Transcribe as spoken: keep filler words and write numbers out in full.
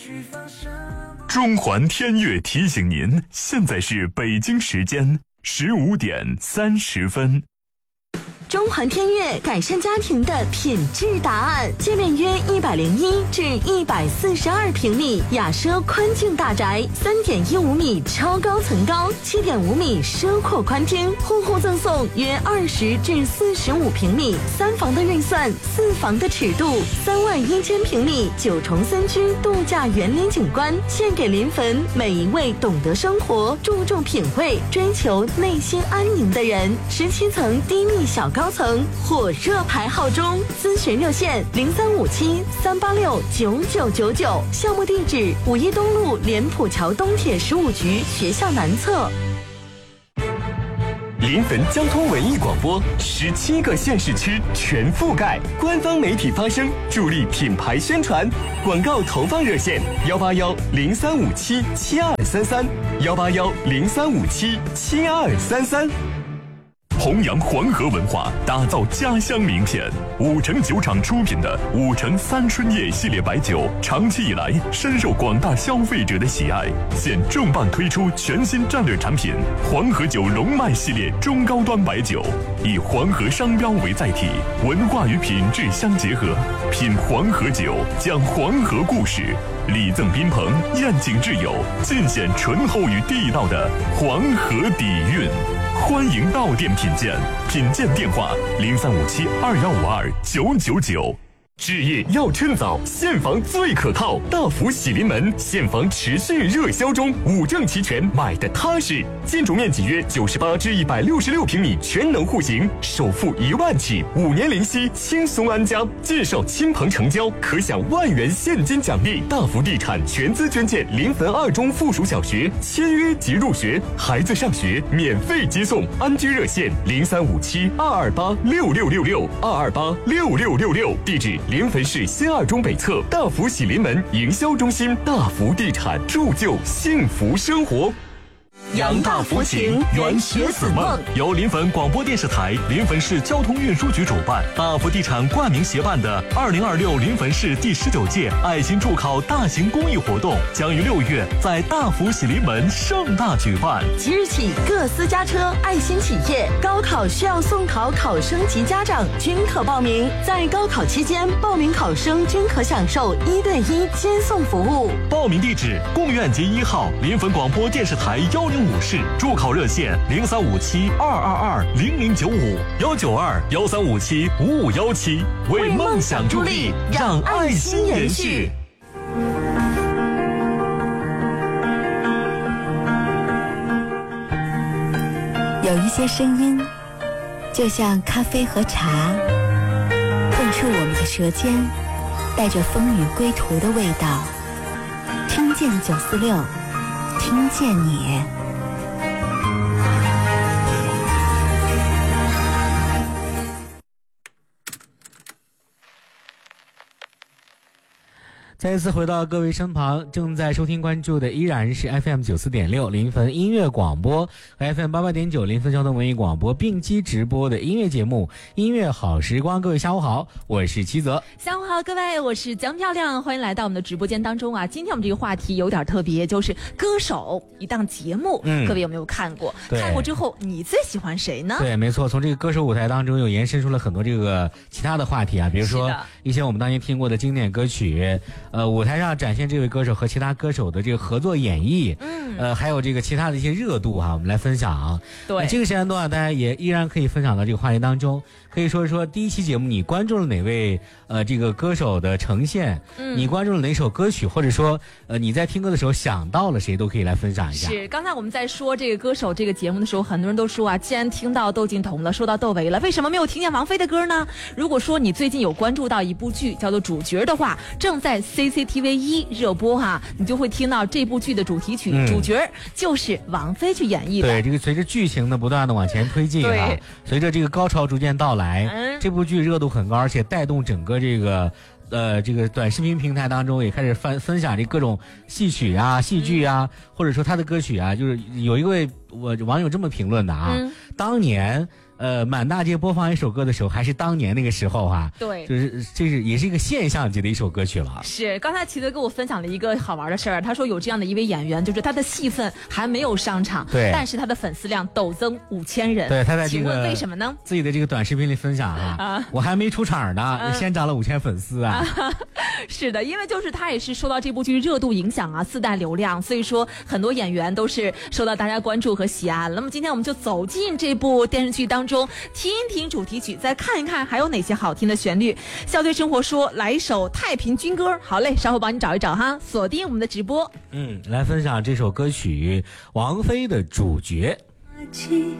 中环天悦提醒您，现在是北京时间十五点三十分。 中环天悦改善家庭的品质答案，界面约一百零一至一百四十二平米雅奢宽净大宅，三点一五米超高层高，七点五米奢阔宽厅，户户赠送约二十至四十五平米三房的预算，四房的尺度，三万一千平米九重三居度假园林景观，献给临汾每一位懂得生活、注重品味、追求内心安宁的人。十七层低密小高层火热排号中，咨询热线零三五七三八六九九九九，项目地址五一东路莲浦桥东铁十五局学校南侧。 临汾交通文艺广播，十七个县市区全覆盖，官方媒体发声，助力品牌宣传。广告投放热线：幺八幺零三五七七二三三，幺八幺零三五七七二三三。 弘扬黄河文化，打造家乡名片。五城酒厂出品的五城三春夜系列白酒，长期以来深受广大消费者的喜爱。现重磅推出全新战略产品黄河酒龙脉系列中高端白酒，以黄河商标为载体，文化与品质相结合，品黄河酒，讲黄河故事，礼赠宾朋，宴请挚友，尽显醇厚与地道的黄河底蕴。欢迎到店品鉴，品鉴电话零三五七二幺五二九九九。 置业要趁早，现房最可靠。大福喜临门现房持续热销中，五证齐全，买的踏实。建筑面积约九十八至一百六十六平米，全能户型，首付一万起，五年零息，轻松安家。介绍亲朋成交，可享万元现金奖励。大福地产全资捐建临汾二中附属小学，签约即入学，孩子上学免费接送。安居热线零三五七二二八六六六六二二八六六六六，地址临汾市新二中北侧大福喜临门营销中心。大福地产，铸就幸福生活。 扬大福情，圆学子梦。 由临汾广播电视台、临汾市交通运输局主办，大福地产冠名协办的二零二六临汾市第十九届爱心助考大型公益活动，将于六月在大福喜临门盛大举办。 即日起，各私家车、爱心企业高考需要送考考生及家长均可报名。在高考期间，报名考生均可享受一对一接送服务。 报名地址：贡院街一号临汾广播电视台幺零五室，助考热线零三五七二二二零零九五幺九二幺三五七五五幺七，为梦想助力，让爱心延续。 有一些声音，就像咖啡和茶，碰触我们的舌尖，带着风雨归途的味道。听见九四六，听见你。 再一次回到各位身旁，正在收听关注的依然是 F M 九四点六临汾音乐广播和 F M 八八点九临汾交通文艺广播并机直播的音乐节目音乐好时光。各位下午好，我是齐泽。 下午好，各位，我是江漂亮，欢迎来到我们的直播间当中啊。今天我们这个话题有点特别，就是歌手一档节目，嗯，各位有没有看过？看过之后你最喜欢谁呢？ 对，没错，从这个歌手舞台当中又延伸出了很多这个其他的话题啊，比如说一些我们当年听过的经典歌曲，呃，舞台上展现这位歌手和其他歌手的这个合作演绎，嗯，呃，还有这个其他的一些热度哈、啊，我们来分享。对，这个时间段大家也依然可以分享到这个话题当中，可以说一说第一期节目你关注了哪位呃这个歌手的呈现，嗯，你关注了哪首歌曲，或者说呃你在听歌的时候想到了谁，都可以来分享一下。 是，刚才我们在说这个歌手这个节目的时候，很多人都说啊，既然听到窦靖童了，说到窦唯了，为什么没有听见王菲的歌呢？如果说你最近有关注到一部剧叫做《主角》的话，正在 C C T V 一热播哈，你就会听到这部剧的主题曲，嗯、主角就是王菲去演绎的。 对，这个随着剧情的不断的往前推进啊，随着这个高潮逐渐到来，嗯、这部剧热度很高，而且带动整个这个。呃，这个短视频平台当中也开始分分享这各种戏曲啊、戏剧啊，嗯、或者说他的歌曲啊，就是有一位我网友这么评论的啊，嗯、当年呃，满大街播放一首歌的时候，还是当年那个时候啊。 对， 就是这是也是一个现象级的一首歌曲了。 是，刚才齐德跟我分享了一个好玩的事儿，他说有这样的一位演员，就是他的戏份还没有上场， 对， 但是他的粉丝量陡增五千人。 对，他在这个请问为什么呢？ 自己的这个短视频里分享啊，啊我还没出场呢，啊、先涨了五千粉丝啊。 啊是的，因为就是他也是受到这部剧热度影响啊，自带流量，所以说很多演员都是受到大家关注和喜爱。那么今天我们就走进这部电视剧当中，听一听主题曲，再看一看还有哪些好听的旋律。笑对生活说，来一首太平军歌。好嘞，稍后帮你找一找哈，锁定我们的直播。 嗯，来分享这首歌曲王菲的主角。